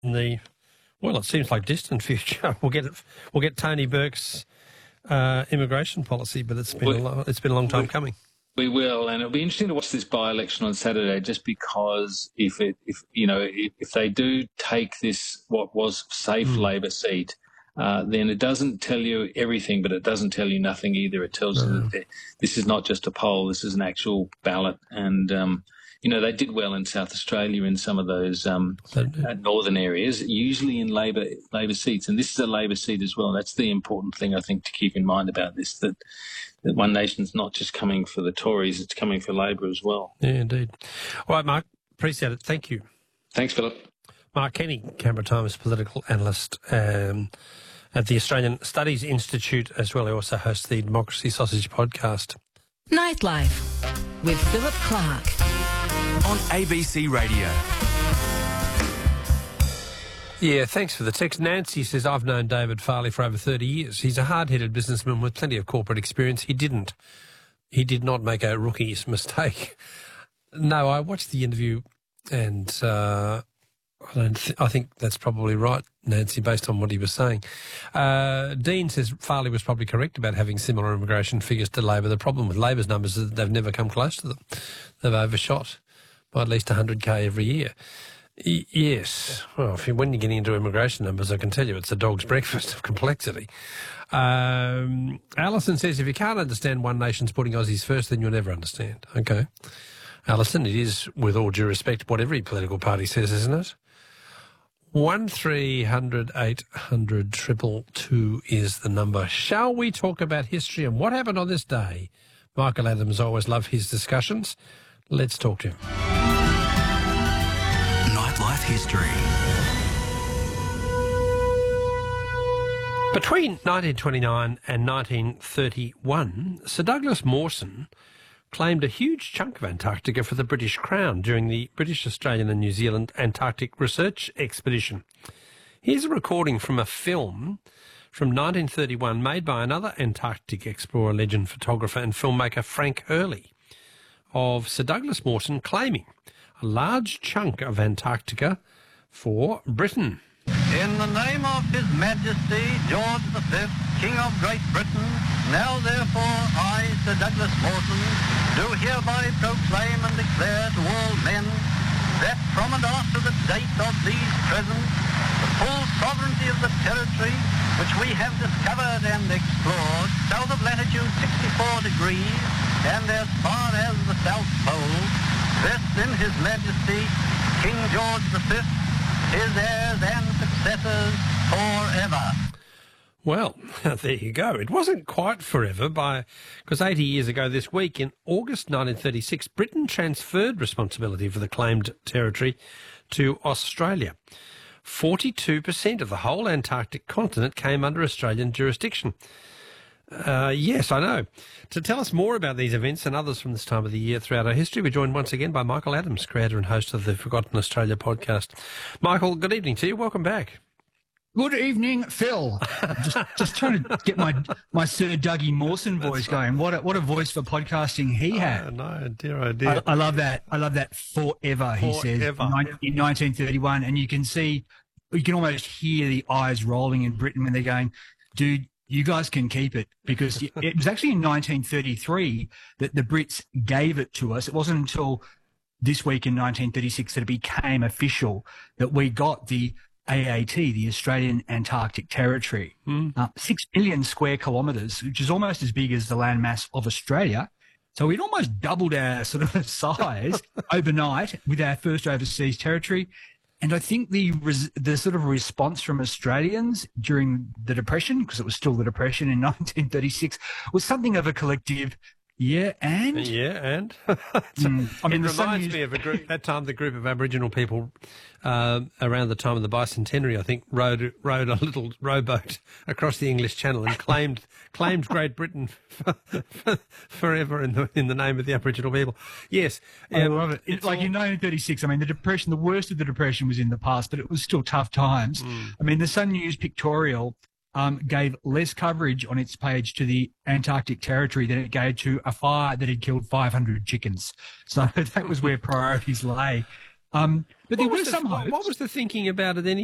well, it seems like distant future. We'll get Tony Burke's immigration policy, but it's been a long time coming. We will, and it'll be interesting to watch this by-election on Saturday, just because if they do take this what was safe Labor seat, then it doesn't tell you everything, but it doesn't tell you nothing either. It tells you that this is not just a poll; this is an actual ballot, and they did well in South Australia in some of those northern areas, usually in Labor seats, and this is a Labor seat as well. That's the important thing, I think, to keep in mind about this, that One Nation's not just coming for the Tories, it's coming for Labor as well. Yeah, indeed. All right, Mark, appreciate it. Thank you. Thanks, Philip. Mark Kenny, Canberra Times political analyst at the Australian Studies Institute as well. He also hosts the Democracy Sausage podcast. Nightlife with Philip Clark on ABC Radio. Yeah, thanks for the text. Nancy says, I've known David Farley for over 30 years. He's a hard-headed businessman with plenty of corporate experience. He did not make a rookie's mistake. No, I watched the interview and I think that's probably right, Nancy, based on what he was saying. Dean says Farley was probably correct about having similar immigration figures to Labor. The problem with Labor's numbers is that they've never come close to them. They've overshot by at least 100K every year. Yes. Well, when you're getting into immigration numbers, I can tell you it's a dog's breakfast of complexity. Alison says, if you can't understand One Nation's putting Aussies first, then you'll never understand. Okay. Alison, it is, with all due respect, what every political party says, isn't it? 1300 800 222 is the number. Shall we talk about history and what happened on this day? Michael Adams always loved his discussions. Let's talk to him. Nightlife History. Between 1929 and 1931, Sir Douglas Mawson claimed a huge chunk of Antarctica for the British Crown during the British, Australian and New Zealand Antarctic Research Expedition. Here's a recording from a film from 1931 made by another Antarctic explorer, legend, photographer and filmmaker, Frank Hurley, of Sir Douglas Mawson claiming a large chunk of Antarctica for Britain. In the name of His Majesty George V, King of Great Britain, now therefore I, Sir Douglas Mawson, do hereby proclaim and declare to all men that from and after the date of these present, the full sovereignty of the territory which we have discovered and explored south of latitude 64 degrees and as far as the South Pole, vests in His Majesty King George V, his heirs and successors forever. Well, there you go. It wasn't quite forever because 80 years ago this week, in August 1936, Britain transferred responsibility for the claimed territory to Australia. 42% of the whole Antarctic continent came under Australian jurisdiction. Yes, I know. To tell us more about these events and others from this time of the year throughout our history, we're joined once again by Michael Adams, creator and host of the Forgotten Australia podcast. Michael, good evening to you. Welcome back. Good evening, Phil. Just trying to get my Sir Dougie Mawson voice going. What a voice for podcasting he had. Oh, no, dear, oh dear. I love that. I love that forever, he says, in 1931. And you can almost hear the eyes rolling in Britain when they're going, dude, you guys can keep it, because it was actually in 1933 that the Brits gave it to us. It wasn't until this week in 1936 that it became official that we got the AAT, the Australian Antarctic Territory, 6 million square kilometres, which is almost as big as the landmass of Australia. So we'd almost doubled our sort of size overnight with our first overseas territory. And I think the sort of response from Australians during the Depression, because it was still the Depression in 1936, was something of a collective, yeah, and? I mean, it reminds me of the group of Aboriginal people around the time of the bicentenary, I think, rowed a little rowboat across the English Channel and claimed Great Britain forever in the name of the Aboriginal people. Yes. I love it. It's like in 1936, I mean, the worst of the Depression was in the past, but it was still tough times. I mean, the Sun News Pictorial gave less coverage on its page to the Antarctic Territory than it gave to a fire that had killed 500 chickens. So that was where priorities lay. But there was some hope. What was the thinking about it then?